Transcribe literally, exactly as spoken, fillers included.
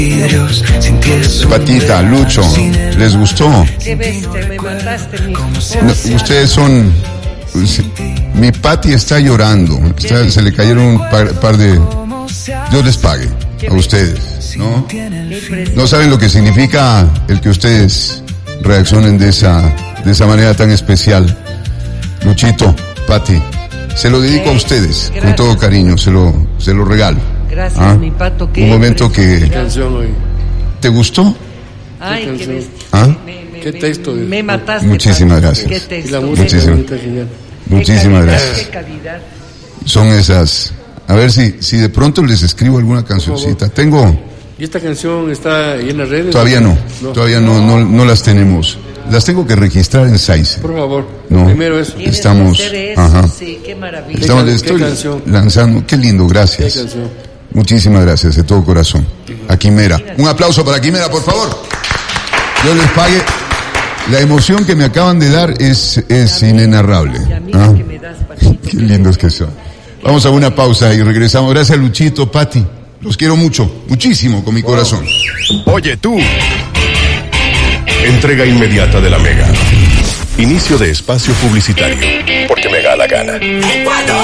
Patita, Lucho, ¿les gustó? No, ustedes son... Mi Pati está llorando, está, se le cayeron un par, par de... Dios les pague a ustedes, ¿no? No saben lo que significa el que ustedes reaccionen de esa, de esa manera tan especial. Luchito, Pati, se lo dedico a ustedes, con todo cariño, se lo, se lo regalo. Gracias, ¿Ah? mi Pato. Un momento que... ¿Qué canción hoy? ¿Te gustó? Ay, ¿Qué qué canción? bestia. ¿Ah? Me, me, ¿Qué me- texto? Me mataste. Muchísimas Pato. gracias. Qué Y texto. la música Muchísimas. está genial. Qué Muchísimas calidad, gracias. Qué calidad. Son esas... A ver si, si de pronto les escribo alguna cancioncita. Tengo... ¿Y esta canción está ahí en las redes? Todavía no, todavía no, no, no las tenemos. Las tengo que registrar en Saize. Por favor, No. primero eso. Tienes Estamos- que hacer eso, ajá. sí, qué maravilla. Estamos, ¿Qué estoy canción? lanzando. Qué lindo, ¿Qué gracias. canción? Muchísimas gracias, de todo corazón. A Quimera. Un aplauso para Quimera, por favor. Dios les pague. La emoción que me acaban de dar es, es inenarrable. Y a mí ¿Ah? que me das, Patito. Qué lindos que son. Vamos a una pausa y regresamos. Gracias, Luchito, Pati. Los quiero mucho, muchísimo, con mi corazón. Oye tú. Entrega inmediata de la Mega. Inicio de espacio publicitario. Porque me da la gana.